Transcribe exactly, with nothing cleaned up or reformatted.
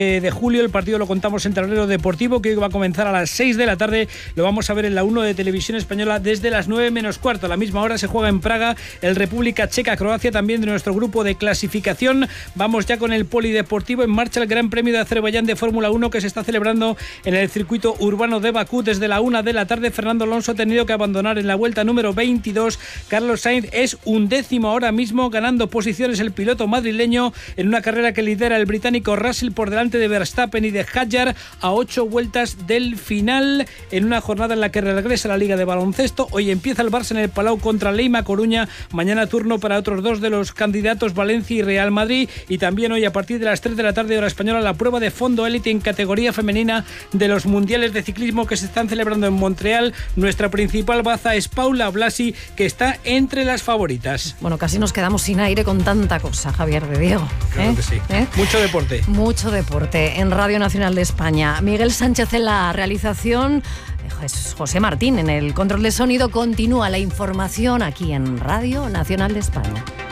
de julio. El partido lo contamos en Tablero Deportivo, que hoy va a comenzar a las seis de la tarde. Lo vamos a ver en la uno de Televisión Española desde las nueve menos cuarto. A la misma hora se juega en Praga el República Checa-Croacia, también de nuestro grupo de clasificación. Vamos ya con el polideportivo. En marcha el Gran Premio de Azerbaiyán de Fórmula uno, que se está celebrando en el circuito urbano de Bakú desde la una de la tarde. Fernando Alonso ha tenido que abandonar en la vuelta número veintidós. Carlos Sainz es undécimo ahora mismo, ganando posiciones el piloto madrileño en una carrera que lidera el británico Russell por delante de Verstappen y de Hadjar a ocho vueltas del final, en una jornada en la que regresa la Liga de Baloncesto. Hoy empieza el Barça en el Palau contra Leima Coruña, mañana turno para otros dos de los candidatos, Valencia y Real Madrid, y también hoy a partir de las tres de la tarde hora española la prueba de fondo élite en categoría femenina de los mundiales de ciclismo que se están celebrando en Montreal. Nuestra principal baza es Paula Blasi, que está entre las favoritas. Bueno, casi nos quedamos sin aire con tanta cosa, Javier de Diego. Claro ¿Eh? que sí. ¿Eh? Mucho deporte. Mucho deporte en Radio Nacional de España. Miguel Sánchez en la realización, José Martín en el control de sonido. Continúa la información aquí en Radio Nacional de España.